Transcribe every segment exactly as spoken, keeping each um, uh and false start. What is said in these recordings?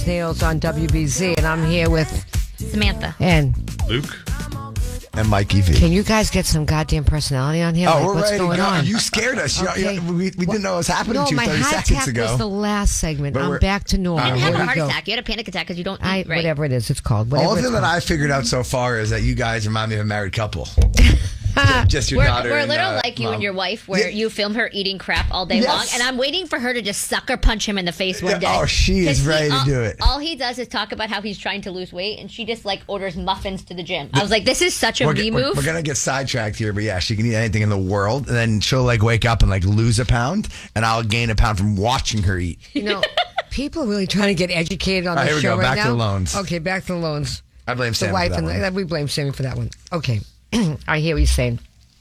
Nails on W B Z, and I'm here with Samantha and Luke and Mikey V. Can you guys get some goddamn personality on here? Oh, like, we're what's ready to going go. on? You scared us. Okay. You know, we we didn't know what was happening no, to you my thirty heart seconds attack ago. was the last segment. But I'm we're- back to normal. You didn't have Here a we heart go. attack. You had a panic attack because you don't eat I, right. Whatever it is, it's called. The Whatever only it's thing that called. I figured out so far is that you guys remind me of a married couple. Just your We're, daughter. we're a and, little uh, like you mom. and your wife, where Yeah. you film her eating crap all day Yes. long, and I'm waiting for her to just sucker punch him in the face one day. Oh, she is 'Cause he- ready to all, do it. All he does is talk about how he's trying to lose weight, and she just like orders muffins to the gym. I was like, this is such a We're, me we're, move. we're gonna get sidetracked here, but yeah, she can eat anything in the world, and then she'll like wake up and like lose a pound, and I'll gain a pound from watching her eat. You know, people are really trying to get educated on All right, the here we show go. right Back now. to the loans. Okay, back to the loans. I blame The Sam wife for that and one. the, we blame Sammy for that one. Okay, I hear what you're saying.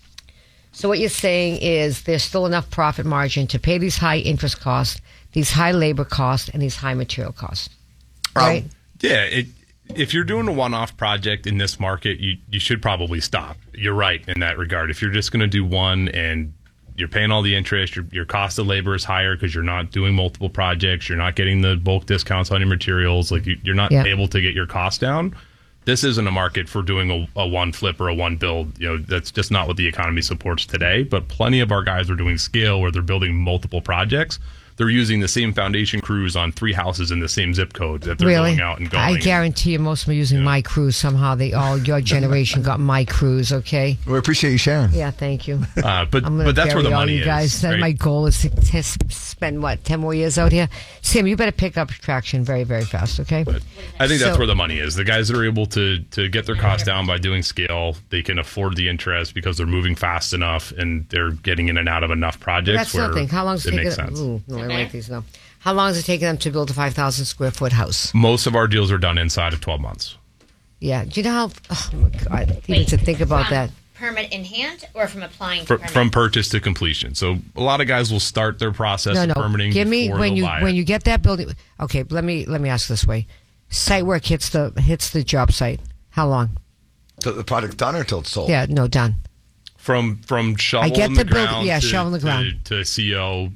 So what you're saying is there's still enough profit margin to pay these high interest costs, these high labor costs, and these high material costs, right? Um, Yeah, it, if you're doing a one-off project in this market, you, you should probably stop. You're right in that regard. If you're just going to do one and you're paying all the interest, your, your cost of labor is higher because you're not doing multiple projects, you're not getting the bulk discounts on your materials, like you, you're not Yeah. able to get your costs down. This isn't a market for doing a, a one flip or a one build. You know, that's just not what the economy supports today. But plenty of our guys are doing scale where they're building multiple projects. They're using the same foundation crews on three houses in the same zip code that they're Really? going out and going. I guarantee you most of them are using my crews. Somehow they all, your generation got my crews, okay? We appreciate you sharing. Yeah, thank you. Uh, but I'm gonna but that's where the carry on, money you guys. is. That right? my goal is to, to s- spend, what, ten more years out here? Sam, you better pick up traction very, very fast, okay? But I think that's So- where the money is. The guys that are able to to get their costs down by doing scale, they can afford the interest because they're moving fast enough and they're getting in and out of enough projects. That's where nothing. How long does it it take makes them? sense. Ooh, no, I like these now. How long does it take them to build a five thousand square foot house? Most of our deals are done inside of twelve months. Yeah. Do you know how? Oh my God! Even to think about from that. Permit in hand or from applying to For, permit? from purchase to completion. So a lot of guys will start their process No, of no. permitting Give me before when they'll you buy when it. you get that building. Okay, let me let me ask this way: site work hits the hits the job site. How long? Till the product's done or till it's sold? Yeah, no, done. From from shovel I get in the, the build- ground yeah, to, shovel in the ground. to, to C O,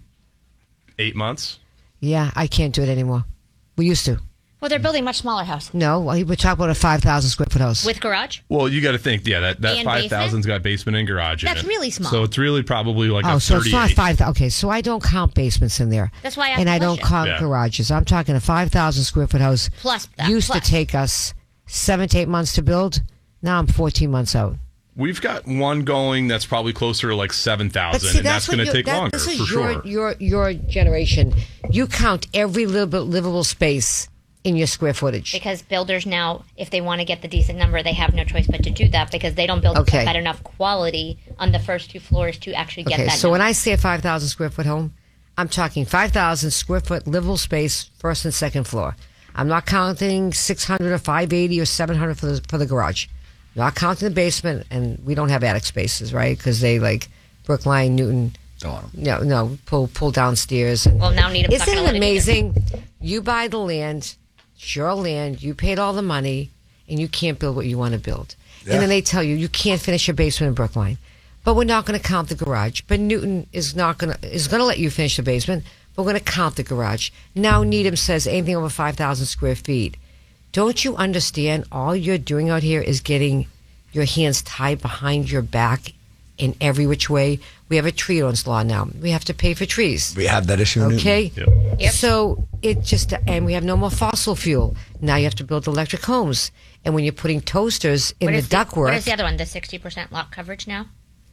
eight months. Yeah, I can't do it anymore. We used to. Well, they're building much smaller house No, well, we're talking about a five thousand square foot house. with garage. Well, you got to think, yeah, that, that And five thousand's got basement and garage in That's it. really small. So it's really probably like Oh, a so it's not thirty-eight. five. Okay, so I don't count basements in there. That's why I asked and the I don't question. count Yeah. garages. I'm talking a five thousand square foot house. Plus that, used plus. to take us seven to eight months to build. Now I'm fourteen months out. We've got one going that's probably closer to like seven But thousand, see, and that's, what going to you- take that- longer This for is your, sure. your your generation. You count every little bit livable space in your square footage. Because builders now, if they want to get the decent number, they have no choice but to do that because they don't build Okay. at enough quality on the first two floors to actually get Okay, that so when number. I say a five thousand square foot home, I'm talking five thousand square foot livable space, first and second floor. I'm not counting six hundred or five eighty or seven hundred for the, for the garage. Not counting the basement, and we don't have attic spaces, right? Because they like Brookline, Newton. Don't want 'em. No, no, pull pull downstairs. And, Well, now Needham's not isn't gonna it let it either. amazing? You buy the land, it's your land. You paid all the money, and you can't build what you want to build. Yeah. And then they tell you you can't finish your basement in Brookline, but we're not going to count the garage. But Newton is not going to is going to let you finish the basement. But we're going to count the garage. Now Needham says anything over five thousand square feet. Don't you understand? All you're doing out here is getting your hands tied behind your back in every which way. We have a tree owns law now. We have to pay for trees. We have that issue. in Newton. Okay? Yep. Yep. So it just, and we have no more fossil fuel. Now you have to build electric homes. And when you're putting toasters in What the is the- ductwork, What is the other one? The sixty percent lot coverage now?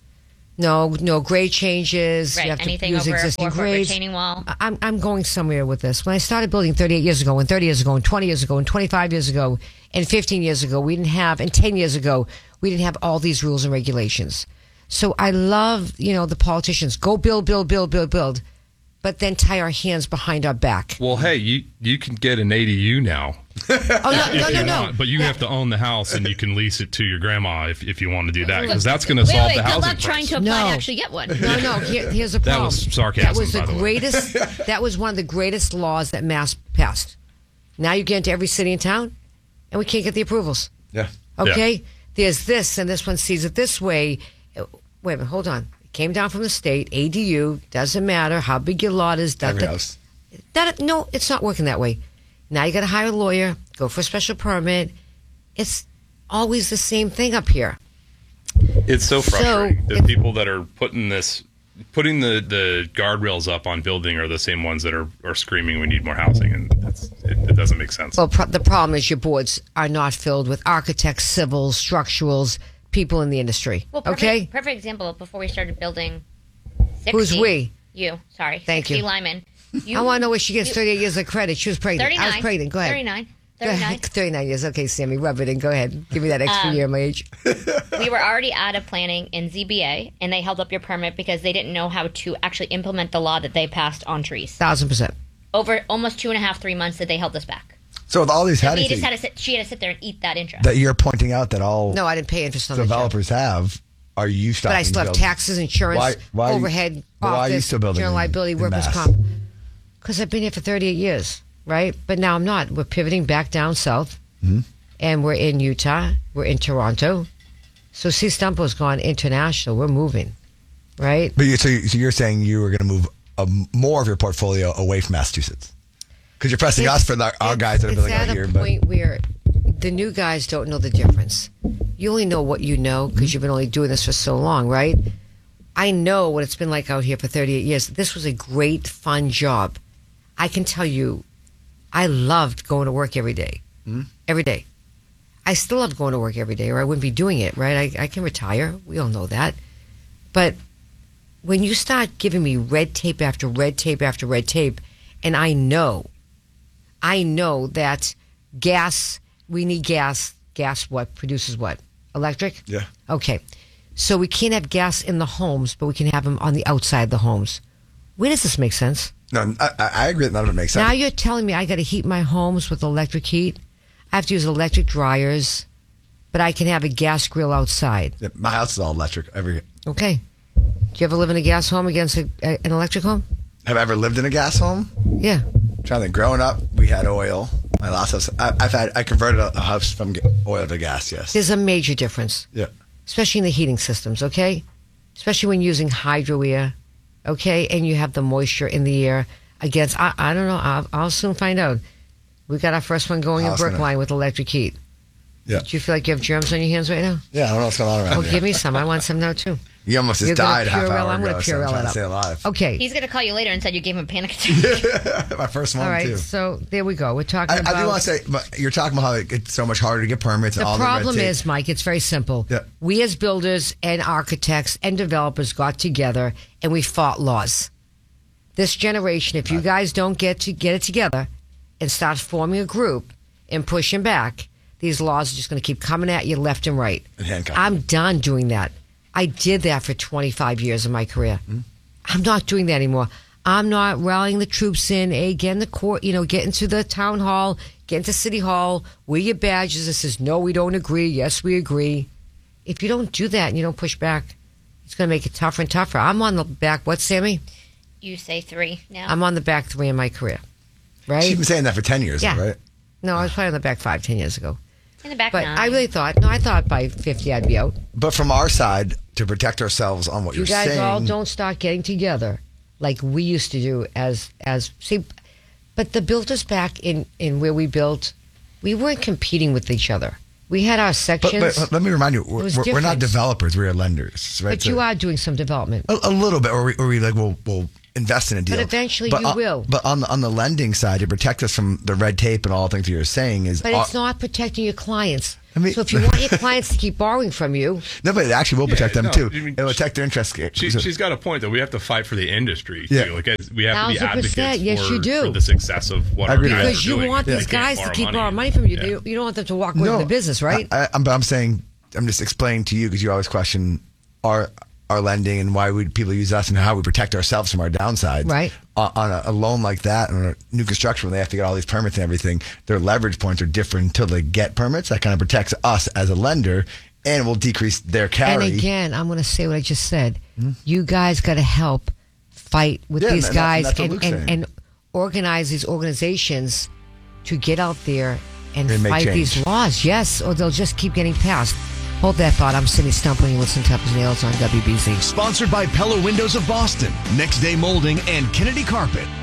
no, no grade changes. Right. You have to Anything use over a existing four-foot grades. retaining wall? I- I'm, I'm going somewhere with this. When I started building thirty-eight years ago, and thirty years ago, and twenty years ago, and twenty-five years ago, and fifteen years ago, we didn't have, and ten years ago, we didn't have all these rules and regulations. So I love, you know, the politicians go build, build, build, build, build, but then tie our hands behind our back. Well, hey, you you can get an A D U now. Oh, no, no, if no, you no. want, but you have to own the house and you can lease it to your grandma if, if you want to do that because that's going to Wait, solve wait, the good housing luck trying price. to apply No. to actually get one. No, no. Here, here's the That problem. was sarcasm, That was the by the way. greatest. That was one of the greatest laws that Mass passed. Now you get into every city and town, and we can't get the approvals. Yeah. Okay, there's this, and this one sees it this way. Uh, Wait a minute, hold on. It came down from the state. A D U doesn't matter how big your lot is. Da, Every da- house. That no, it's not working that way. Now you got to hire a lawyer, go for a special permit. It's always the same thing up here. It's so frustrating. So, the if- people that are putting this, putting the, the guardrails up on building are the same ones that are, are screaming we need more housing, and that's it, it doesn't make sense. Well, pro- the problem is your boards are not filled with architects, civils, structurals, people in the industry. Well, perfect, okay? perfect example. Before we started building sixty. Who's we? You. Sorry. Thank sixty you. Lyman. You, I want to know where she gets you- thirty-eight years of credit. She was pregnant. thirty-nine. I was pregnant. Go ahead. thirty-nine. Go ahead. thirty-nine. thirty-nine years. Okay, Sammy, rub it in. Go ahead. Give me that extra Um, year, my age. We were already out of planning in Z B A, and they held up your permit because they didn't know how to actually implement the law that they passed on trees. Thousand percent. Over almost two and a half, three months that they held us back. So with all these We headaches just had that, to sit, she had to sit there and eat that interest. that you're pointing out that all No, I didn't pay interest on the job. developers have, are you stopping? But I still have building? taxes, insurance, Why- why are you- overhead, why are you office, still building general in- liability, in workers' Mass? comp. Because I've been here for thirty-eight years, right? But now I'm not. We're pivoting back down south, Mm-hmm. and we're in Utah. We're in Toronto. So C Stumpo's gone international. We're moving, right? But you, so, you, so you're saying you were going to move a, more of your portfolio away from Massachusetts because you're pressing us for the, our it's- guys that are building it's out at here. a But point where the new guys don't know the difference. You only know what you know because Mm-hmm. you've been only doing this for so long, right? I know what it's been like out here for thirty-eight years. This was a great, fun job. I can tell you, I loved going to work every day. Mm-hmm. Every day. I still love going to work every day, or I wouldn't be doing it, right? I, I can retire. We all know that. But when you start giving me red tape after red tape after red tape, and I know, I know that gas, we need gas. Gas what? Produces what? Electric? yeah, Okay. So we can't have gas in the homes, but we can have them on the outside of the homes. Where does this make sense? no, I, I agree that none of it makes sense. Now you're telling me I got to heat my homes with electric heat? I have to use electric dryers, but I can have a gas grill outside. Yeah, my house is all electric. Every Okay. Do you ever live in a gas home against a, a, an electric home? have I ever lived in a gas home? Yeah. Trying to think. Growing up, we had oil. My last house, I, I've had. I converted a, a house from ga- oil to gas. Yes. There's a major difference, Yeah. especially in the heating systems, okay? Especially when using hydro air, okay? And you have the moisture in the air against, I, I don't know, I'll, I'll soon find out. We got our first one going in House gonna- Brookline with electric heat. Yeah. Do you feel like you have germs on your hands right now? Yeah. I don't know what's going on around Oh, here. give me some. I want some now, too. You almost just You're gonna died a half Purell, hour I'm ago. gonna so I'm Purell trying it to up. stay alive. Okay. He's going to call you later and said you gave him a panic attack. My first one All right. too. So there we go. We're talking I, about. I do want to say, but you're talking about how it- it's so much harder to get permits. The and all problem the red tape. is, Mike, it's very simple. Yeah. We as builders and architects and developers got together and we fought laws. This generation, if you guys don't get to get it together and start forming a group and pushing back, these laws are just going to keep coming at you left and right. And handcuffing. I'm done doing that. I did that for twenty-five years of my career. I'm not doing that anymore. I'm not rallying the troops in, eh, getting the court, you know, getting to the town hall, getting to city hall, wear your badges that says, no, we don't agree. Yes, we agree. If you don't do that and you don't push back, it's going to make it tougher and tougher. I'm on the back, what, Sammy? You say three now. I'm on the back three in my career, right? She's been saying that for ten years, Yeah. right? No, I was probably on the back five, ten years ago. in the back But nine. I really thought, no, I thought by fifty I'd be out. But from our side, to protect ourselves on what You you're guys saying, all don't start getting together like we used to do as as see. But the builders back in in where we built, we weren't competing with each other. We had our But, sections. but let me remind you, we're, was we're we're not different. developers. We're lenders, right? but you So- are doing some development. A, a little bit, or we, or we like we'll, we'll invest in a deal. eventually but you on, will. But on the on the lending side, to protect us from the red tape and all the things you're saying is. But uh, it's not protecting your clients. I mean- so if you want your clients to keep borrowing from you, no, but it actually will protect them no, too. I mean, It'll protect their interest. She, she's got a point, though. We have to fight for the industry, too. Yeah. Like, as- we have to be Thousand advocates percent. Yes, for, you do. for the success of what I our agree with guys that. are because you doing. want They these can't guys to borrow keep money. borrowing money from you. Yeah. You, you don't want them to walk away from the business, right? I, I, I'm, but I'm saying, I'm just explaining to you because you always question our our lending and why we people use us and how we protect ourselves from our downsides. Right. On, on a, a loan like that, on a new construction, when they have to get all these permits and everything, their leverage points are different until they get permits. That kind of protects us as a lender and will decrease their carry. And again, I'm going to say what I just said. You guys got to help fight with Yeah, these and that- and guys that's what and, Luke's and, saying. and organize these organizations to get out there and, And make fight change. these laws. Yes, or they'll just keep getting passed. Hold that thought. I'm Cindy Stumple and you listen to Tough as Nails on W B Z. Sponsored by Pella Windows of Boston, Next Day Molding, and Kennedy Carpet.